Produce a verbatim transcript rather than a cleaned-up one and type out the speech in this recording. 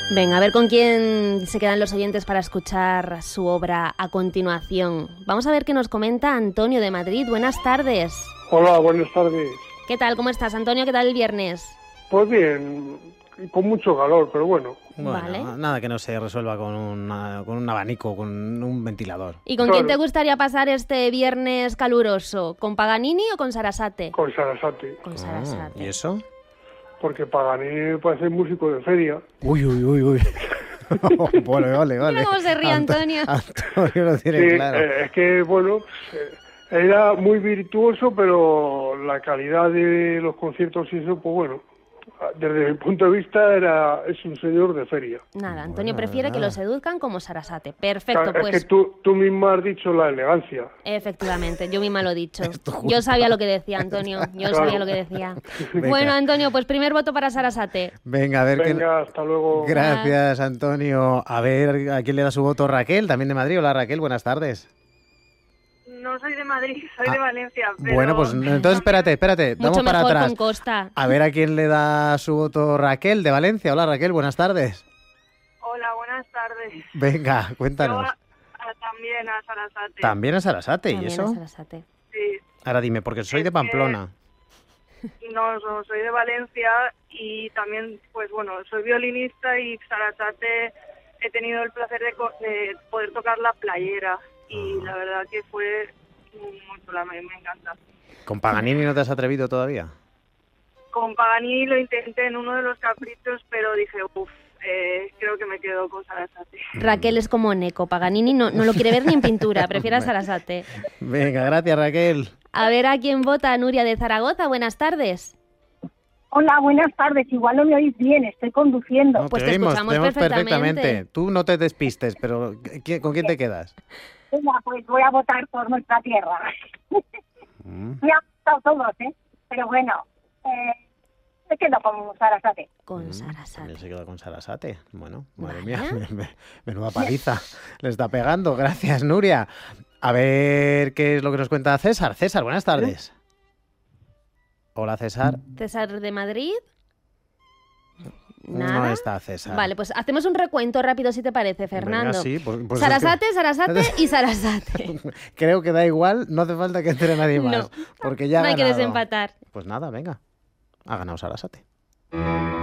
Venga, a ver con quién se quedan los oyentes para escuchar su obra a continuación. Vamos a ver qué nos comenta Antonio de Madrid. Buenas tardes. Hola, buenas tardes. ¿Qué tal? ¿Cómo estás, Antonio? ¿Qué tal el viernes? Pues bien, con mucho calor, pero bueno. Bueno, Vale. nada que no se resuelva con, una, con un abanico, con un ventilador. ¿Y con Claro. quién te gustaría pasar este viernes caluroso? ¿Con Paganini o con Sarasate? Con Sarasate, Con Ah, Sarasate. ¿y eso? porque Paganini parece músico de feria. Uy, uy, uy, uy. Vale, vale, vale. Mira cómo se ríe Anto- Antonio. Antonio lo tiene Sí, claro. eh, es que, bueno, pues, eh, era muy virtuoso, pero la calidad de los conciertos y eso, pues bueno, desde mi punto de vista era es un señor de feria. Nada, Antonio Bueno, prefiere que nada. lo seduzcan como Sarasate. Perfecto, Claro, pues es que tú, tú misma has dicho la elegancia. efectivamente, yo misma lo he dicho. Esto justo. Yo sabía lo que decía, Antonio. Yo Claro. sabía lo que decía. Venga. Bueno, Antonio, pues primer voto para Sarasate. Venga, a ver qué... Venga, hasta luego. Gracias, Antonio. A ver a quién le da su voto Raquel, también de Madrid. Hola, Raquel, buenas tardes. No soy de Madrid, soy Ah, de Valencia. Pero... Bueno, pues entonces espérate, espérate, Mucho vamos para mejor atrás. con Costa. A ver a quién le da su voto Raquel, de Valencia. Hola, Raquel, buenas tardes. Hola, buenas tardes. Venga, Yo cuéntanos. a- a- también a Sarasate. También a Sarasate, ¿y También eso? a Sarasate. Sí. Ahora dime, porque soy Es de que- Pamplona. No, no, soy de Valencia y también, pues bueno, soy violinista y Sarasate he tenido el placer de, co- de poder tocar la playera y Ah. la verdad que fue muy chula, me, me encanta. ¿Con Paganini no te has atrevido todavía? Con Paganini lo intenté en uno de los caprichos, pero dije, uff, eh, creo que me quedo con Sarasate. Raquel es como Neco. Paganini no, no lo quiere ver ni en pintura. Prefiere a Sarasate. Venga, gracias, Raquel. A ver a quién vota. Nuria de Zaragoza. Buenas tardes. Hola, buenas tardes. Igual no me oís bien, estoy conduciendo. No, Pues te te oímos, escuchamos te oímos perfectamente. Tú no te despistes, pero ¿qui- ¿con quién te quedas? Venga, pues voy a votar por nuestra tierra. Mm. Me han gustado todos, ¿eh? Pero bueno, eh, me quedo con Sarasate. Con Él Sarasate. se queda con Sarasate. Bueno, madre Vaya. mía, me- me- menuda paliza le está pegando. Gracias, Nuria. A ver qué es lo que nos cuenta César. César, buenas tardes. Hola, César. César de Madrid. No Nada. está César. Vale, pues hacemos un recuento rápido si te parece, Fernando. Venga, sí, pues- pues es que- Sarasate, Sarasate y Sarasate. Creo que da igual, no hace falta que entre nadie No. más. Porque ya ha No hay que ganado. desempatar. Pues nada, venga. Ha ganado Sarasate.